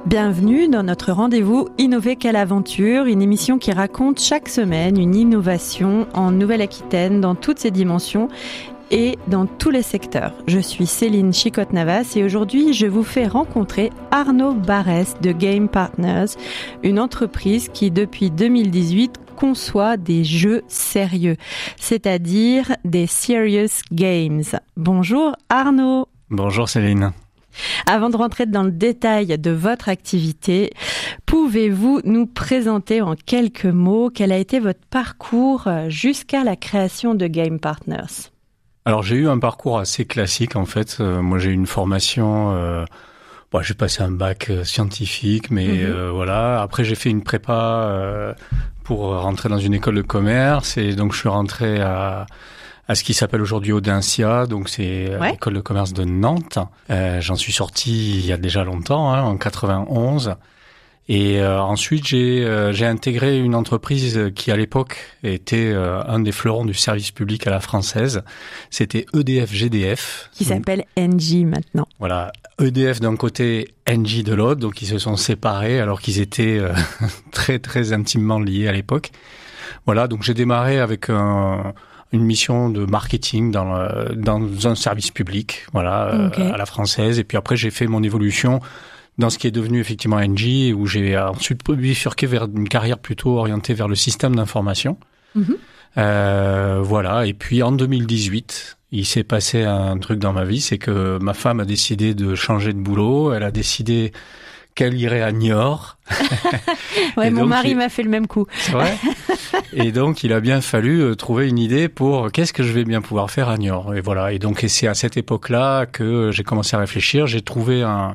Bienvenue dans notre rendez-vous Innover quelle aventure, une émission qui raconte chaque semaine une innovation en Nouvelle-Aquitaine dans toutes ses dimensions et dans tous les secteurs. Je suis Céline Chicotte-Navas et aujourd'hui je vous fais rencontrer Arnaud Barès de Game Partners, une entreprise qui depuis 2018 conçoit des jeux sérieux, c'est-à-dire des serious games. Bonjour Arnaud. Bonjour Céline. Avant de rentrer dans le détail de votre activité, pouvez-vous nous présenter en quelques mots quel a été votre parcours jusqu'à la création de Game Partners ? Alors j'ai eu un parcours assez classique en fait. Moi j'ai eu une formation, j'ai passé un bac scientifique, mais voilà. Après j'ai fait une prépa pour rentrer dans une école de commerce et donc je suis rentré à ce qui s'appelle aujourd'hui Audencia, donc c'est l'école de commerce de Nantes. J'en suis sorti il y a déjà longtemps, en 91. Et ensuite, j'ai intégré une entreprise qui, à l'époque, était un des fleurons du service public à la française. C'était EDF-GDF. Qui s'appelle Engie maintenant. Voilà, EDF d'un côté, Engie de l'autre. Donc, ils se sont séparés alors qu'ils étaient très, très intimement liés à l'époque. Voilà, donc j'ai démarré avec une mission de marketing dans un service public, à la française. Et puis après, j'ai fait mon évolution dans ce qui est devenu effectivement Engie, où j'ai ensuite bifurqué vers une carrière plutôt orientée vers le système d'information. Et puis en 2018, il s'est passé un truc dans ma vie, c'est que ma femme a décidé de changer de boulot. Elle a décidé qu'elle irait à Niort. Mon mari m'a fait le même coup. C'est vrai. Et donc, il a bien fallu trouver une idée pour qu'est-ce que je vais bien pouvoir faire à Niort. Et voilà. Et donc, c'est à cette époque-là que j'ai commencé à réfléchir. J'ai trouvé un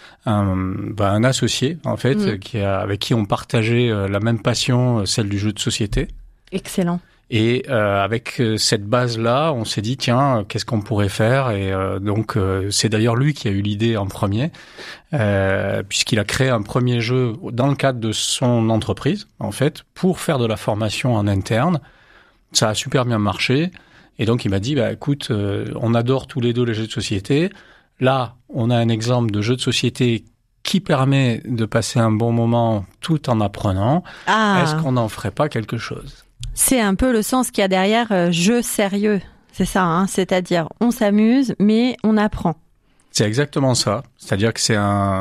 associé, en fait, avec qui on partageait la même passion, celle du jeu de société. Excellent. Et avec cette base-là, on s'est dit, tiens, qu'est-ce qu'on pourrait faire ? Et donc, c'est d'ailleurs lui qui a eu l'idée en premier, puisqu'il a créé un premier jeu dans le cadre de son entreprise, en fait, pour faire de la formation en interne. Ça a super bien marché. Et donc, il m'a dit, écoute, on adore tous les deux les jeux de société. Là, on a un exemple de jeu de société qui permet de passer un bon moment tout en apprenant. Est-ce qu'on n'en ferait pas quelque chose ? C'est un peu le sens qu'il y a derrière jeu sérieux, c'est ça, c'est-à-dire on s'amuse mais on apprend. C'est exactement ça, c'est-à-dire que c'est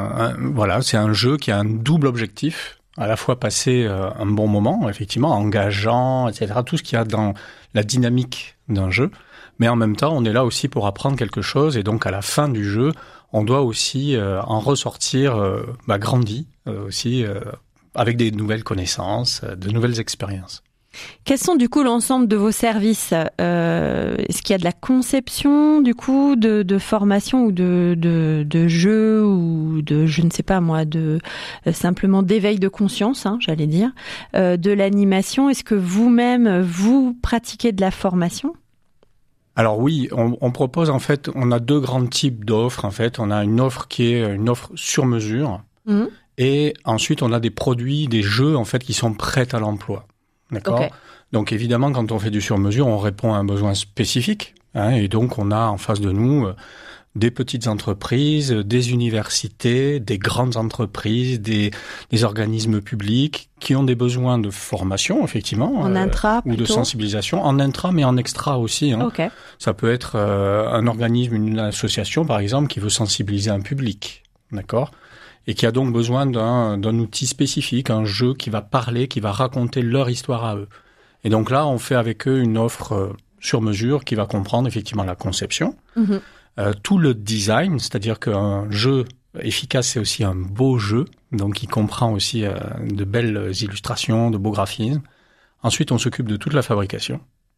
c'est un jeu qui a un double objectif, à la fois passer un bon moment, effectivement, engageant, etc., tout ce qu'il y a dans la dynamique d'un jeu, mais en même temps on est là aussi pour apprendre quelque chose et donc à la fin du jeu, on doit aussi en ressortir grandi aussi avec des nouvelles connaissances, de nouvelles expériences. Quels sont du coup l'ensemble de vos services ? Est-ce qu'il y a de la conception du coup de formation ou de jeux ou de je ne sais pas moi simplement d'éveil de conscience, j'allais dire, de l'animation ? Est-ce que vous-même vous pratiquez de la formation ? Alors oui, on propose en fait, on a deux grands types d'offres en fait. On a une offre qui est une offre sur mesure et ensuite on a des produits, des jeux en fait qui sont prêts à l'emploi. D'accord. Donc évidemment, quand on fait du sur-mesure, on répond à un besoin spécifique. Et donc, on a en face de nous des petites entreprises, des universités, des grandes entreprises, des organismes publics qui ont des besoins de formation, effectivement. En intra, ou de sensibilisation. En intra, mais en extra aussi. Ça peut être un organisme, une association, par exemple, qui veut sensibiliser un public. D'accord ? Et qui a donc besoin d'un outil spécifique, un jeu qui va parler, qui va raconter leur histoire à eux. Et donc là, on fait avec eux une offre sur mesure qui va comprendre effectivement la conception, tout le design, c'est-à-dire qu'un jeu efficace, c'est aussi un beau jeu, donc il comprend aussi de belles illustrations, de beaux graphismes. Ensuite, on s'occupe de toute la fabrication.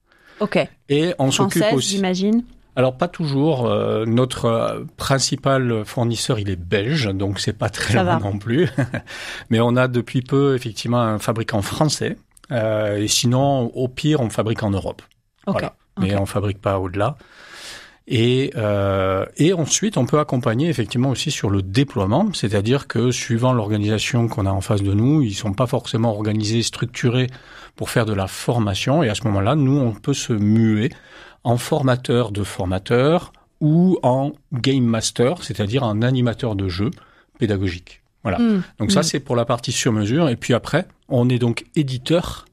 Et on s'occupe aussi... j'imagine. Alors pas toujours. Notre principal fournisseur, il est belge, donc c'est pas très loin non plus. Mais on a depuis peu effectivement un fabricant français. Et sinon, au pire, on fabrique en Europe. Mais on fabrique pas au-delà. Et ensuite, on peut accompagner effectivement aussi sur le déploiement, c'est-à-dire que suivant l'organisation qu'on a en face de nous, ils sont pas forcément organisés, structurés pour faire de la formation. Et à ce moment-là, nous, on peut se muer en formateur de formateurs ou en game master, c'est-à-dire en animateur de jeu pédagogique. Voilà. Donc ça, c'est pour la partie sur mesure. Et puis après, on est donc éditeur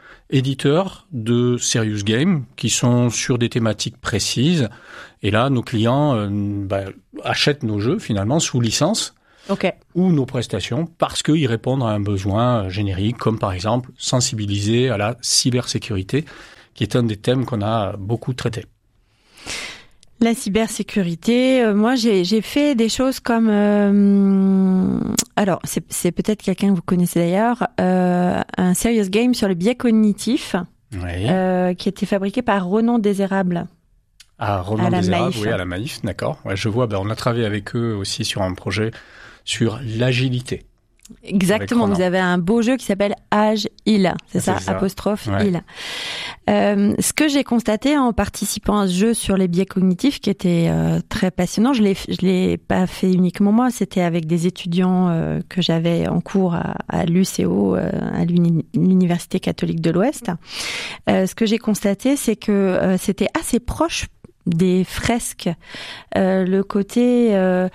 de serious games qui sont sur des thématiques précises. Et là, nos clients achètent nos jeux finalement sous licence ou nos prestations parce qu'ils répondent à un besoin générique, comme par exemple sensibiliser à la cybersécurité, qui est un des thèmes qu'on a beaucoup traité. La cybersécurité, moi j'ai fait des choses comme alors c'est peut-être quelqu'un que vous connaissez d'ailleurs, un serious game sur le biais cognitif, qui était fabriqué par Renan Désérable. Ah, Renan Désérable, oui, à la Maïf, d'accord. Ouais, je vois, on a travaillé avec eux aussi sur un projet sur l'agilité. Exactement, vous avez un beau jeu qui s'appelle Agile, c'est ça, apostrophe il. Ce que j'ai constaté en participant à ce jeu sur les biais cognitifs, qui était très passionnant, je l'ai pas fait uniquement moi, c'était avec des étudiants que j'avais en cours à l'UCO, à l'Université catholique de l'Ouest. Ce que j'ai constaté, c'est que c'était assez proche des fresques, le côté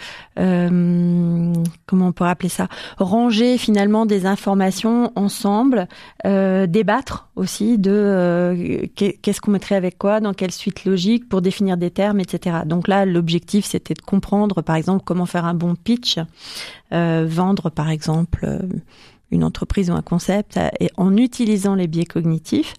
comment on peut appeler ça, ranger finalement des informations ensemble, débattre aussi de qu'est-ce qu'on mettrait avec quoi, dans quelle suite logique pour définir des termes, etc. Donc là, l'objectif c'était de comprendre par exemple comment faire un bon pitch, vendre par exemple une entreprise ou un concept et en utilisant les biais cognitifs.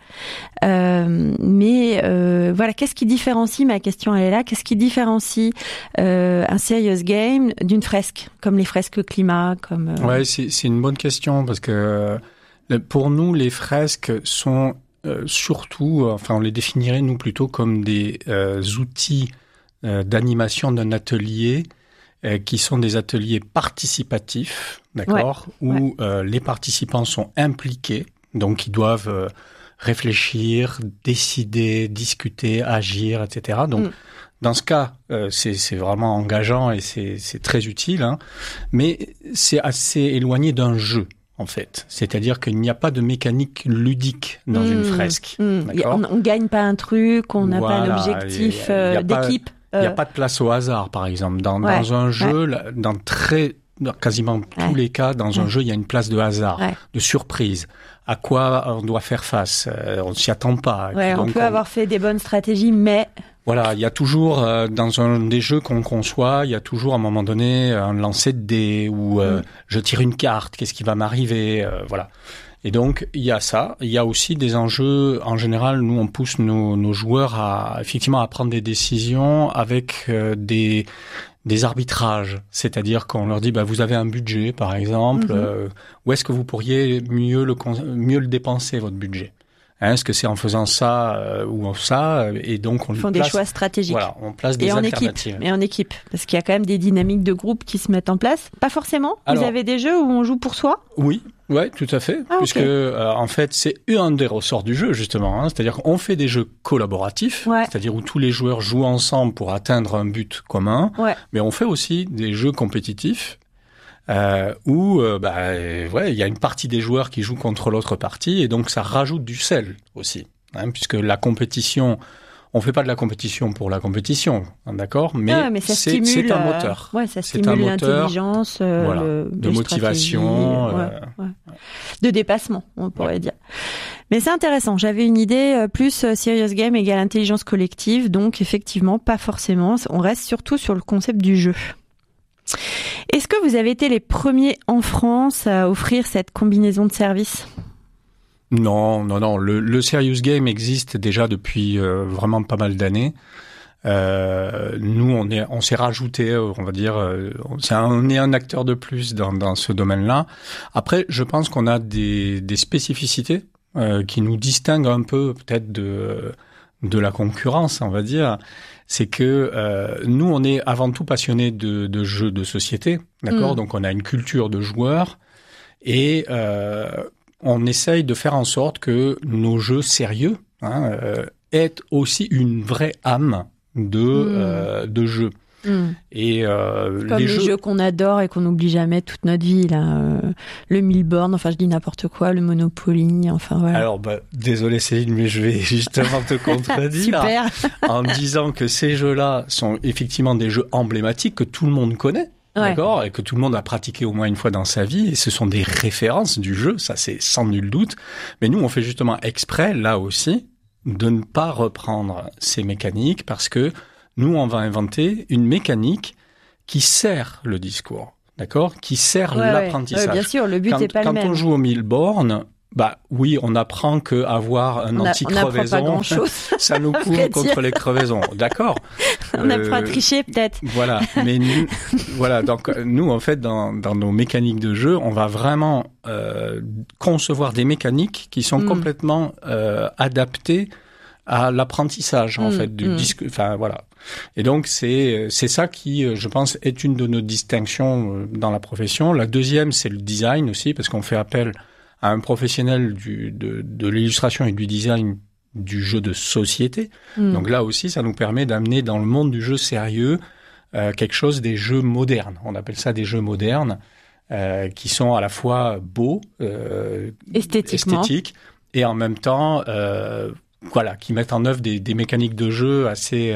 Mais voilà, qu'est-ce qui différencie, ma question elle est là, qu'est-ce qui différencie un serious game d'une fresque, comme les fresques climat, comme... Ouais, c'est une bonne question parce que pour nous, les fresques sont surtout, enfin on les définirait nous plutôt comme des outils d'animation d'un atelier qui sont des ateliers participatifs, d'accord, où les participants sont impliqués, donc ils doivent réfléchir, décider, discuter, agir, etc. Donc dans ce cas, c'est vraiment engageant et c'est très utile, hein, mais c'est assez éloigné d'un jeu. En fait, c'est-à-dire qu'il n'y a pas de mécanique ludique dans une fresque. D'accord, on gagne pas un truc, on n'a pas un objectif d'équipe. Il n'y a pas de place au hasard, par exemple. Dans un jeu, dans quasiment tous les cas, dans un jeu, il y a une place de hasard, de surprise. À quoi on doit faire face? On ne s'y attend pas. Donc, on peut avoir fait des bonnes stratégies, mais... Voilà, il y a toujours, dans un des jeux qu'on conçoit, il y a toujours à un moment donné un lancer de dés où je tire une carte, qu'est-ce qui va m'arriver, voilà. Et donc, il y a ça. Il y a aussi des enjeux. En général, nous, on pousse nos joueurs à, effectivement, à prendre des décisions avec des arbitrages. C'est-à-dire qu'on leur dit, vous avez un budget, par exemple. Où est-ce que vous pourriez mieux le dépenser, votre budget? Est-ce que c'est en faisant ça ou ça? Et donc, on font des choix stratégiques. Voilà, on place des alternatives. Et en équipe. Parce qu'il y a quand même des dynamiques de groupe qui se mettent en place. Pas forcément. Vous avez des jeux où on joue pour soi? Oui. Ouais, tout à fait, puisque en fait c'est un des ressorts du jeu justement, hein, c'est-à-dire qu'on fait des jeux collaboratifs, c'est-à-dire où tous les joueurs jouent ensemble pour atteindre un but commun, mais on fait aussi des jeux compétitifs où il y a une partie des joueurs qui jouent contre l'autre partie et donc ça rajoute du sel aussi, hein, puisque la compétition, on fait pas de la compétition pour la compétition, hein, d'accord, mais c'est un moteur. Ça stimule l'intelligence, de motivation, de dépassement, on pourrait dire. Mais c'est intéressant. J'avais une idée plus serious game égale intelligence collective, donc effectivement pas forcément. On reste surtout sur le concept du jeu. Est-ce que vous avez été les premiers en France à offrir cette combinaison de services ? Non. Le serious game existe déjà depuis vraiment pas mal d'années. Nous, on s'est rajouté, on va dire, on est un acteur de plus dans ce domaine-là. Après, je pense qu'on a des spécificités qui nous distinguent un peu peut-être de la concurrence, on va dire. C'est que nous, on est avant tout passionnés de jeux de société, d'accord ? Donc, on a une culture de joueurs et on essaye de faire en sorte que nos jeux sérieux aient aussi une vraie âme de jeu. Et comme les jeux qu'on adore et qu'on n'oublie jamais toute notre vie, là, le Milborn, enfin je dis n'importe quoi, le Monopoly, enfin voilà. Alors désolé Céline, mais je vais justement te contredire. Super. En disant que ces jeux-là sont effectivement des jeux emblématiques que tout le monde connaît. d'accord, et que tout le monde a pratiqué au moins une fois dans sa vie, et ce sont des références du jeu, ça c'est sans nul doute. Mais nous, on fait justement exprès, là aussi, de ne pas reprendre ces mécaniques, parce que nous, on va inventer une mécanique qui sert le discours, d'accord, qui sert l'apprentissage. Bien sûr, le but n'est pas le même. Quand on joue aux 1000 bornes, oui, on apprend que avoir un anti-crevaison, ça nous couvre contre les crevaisons. D'accord. On apprend à tricher, peut-être. Voilà. Mais donc, nous, en fait, dans nos mécaniques de jeu, on va vraiment, concevoir des mécaniques qui sont complètement, adaptées à l'apprentissage, en fait, du disque, enfin, voilà. Et donc, c'est ça qui, je pense, est une de nos distinctions dans la profession. La deuxième, c'est le design aussi, parce qu'on fait appel à un professionnel de l'illustration et du design du jeu de société. Donc là aussi, ça nous permet d'amener dans le monde du jeu sérieux quelque chose des jeux modernes. On appelle ça des jeux modernes qui sont à la fois beaux, esthétiques, et en même temps, qui mettent en œuvre des mécaniques de jeu assez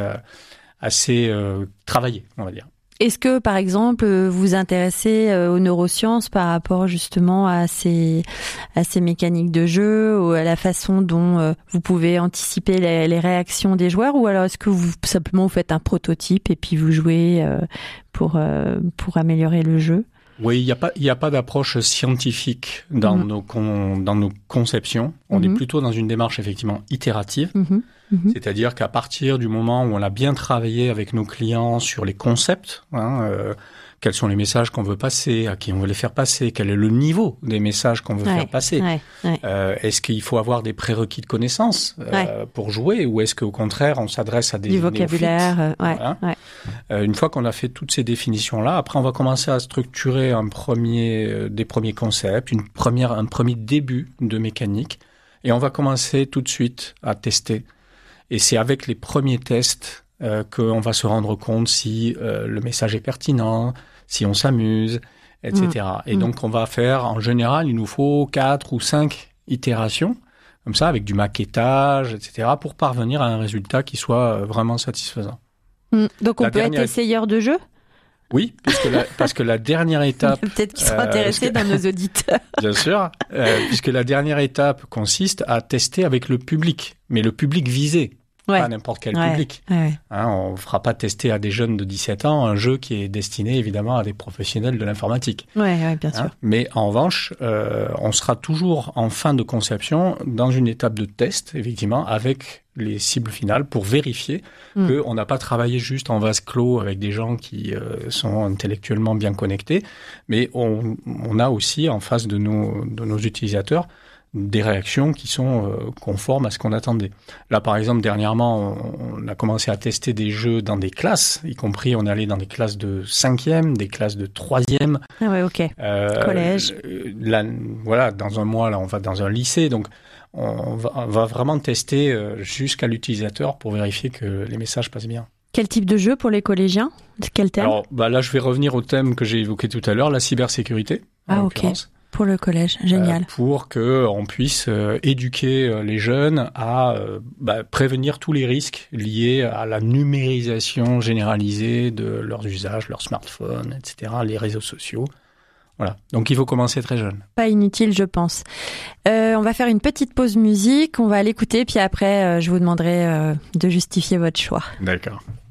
travaillées, on va dire. Est-ce que, par exemple, vous vous intéressez aux neurosciences par rapport justement à ces mécaniques de jeu, ou à la façon dont vous pouvez anticiper les réactions des joueurs, ou alors est-ce que vous faites un prototype et puis vous jouez pour améliorer le jeu? Oui, il y a pas d'approche scientifique dans nos conceptions. On est plutôt dans une démarche effectivement itérative. C'est-à-dire qu'à partir du moment où on a bien travaillé avec nos clients sur les concepts, quels sont les messages qu'on veut passer, à qui on veut les faire passer, quel est le niveau des messages qu'on veut faire passer. Est-ce qu'il faut avoir des prérequis de connaissances pour jouer, ou est-ce qu'au contraire on s'adresse à des vocabulaire Une fois qu'on a fait toutes ces définitions-là, après on va commencer à structurer des premiers concepts, un premier début de mécanique, et on va commencer tout de suite à tester. Et c'est avec les premiers tests qu'on va se rendre compte si le message est pertinent, si on s'amuse, etc. Et donc, on va faire, en général, il nous faut 4 ou 5 itérations, comme ça, avec du maquettage, etc., pour parvenir à un résultat qui soit vraiment satisfaisant. Donc, on peut être essayeur de jeu ? Oui, parce que la dernière étape... Peut-être qu'ils sont intéressés dans nos auditeurs. Bien sûr, puisque la dernière étape consiste à tester avec le public, mais le public visé, pas n'importe quel public. On ne fera pas tester à des jeunes de 17 ans un jeu qui est destiné évidemment à des professionnels de l'informatique. Bien sûr. Mais en revanche, on sera toujours en fin de conception dans une étape de test, effectivement, avec les cibles finales pour vérifier qu'on n'a pas travaillé juste en vase clos avec des gens qui sont intellectuellement bien connectés, mais on a aussi en face de nos utilisateurs des réactions qui sont conformes à ce qu'on attendait. Là, par exemple, dernièrement, on a commencé à tester des jeux dans des classes, y compris on est allé dans des classes de 5e, des classes de 3e. Collège. Dans un mois, là, on va dans un lycée, donc on va vraiment tester jusqu'à l'utilisateur pour vérifier que les messages passent bien. Quel type de jeu pour les collégiens ? Quel thème ? Alors, là, je vais revenir au thème que j'ai évoqué tout à l'heure, la cybersécurité. Pour le collège, génial. Pour qu'on puisse éduquer les jeunes à prévenir tous les risques liés à la numérisation généralisée de leurs usages, leurs smartphones, etc., les réseaux sociaux. Voilà. Donc, il faut commencer très jeune. Pas inutile, je pense. On va faire une petite pause musique, on va l'écouter, puis après, je vous demanderai de justifier votre choix. D'accord.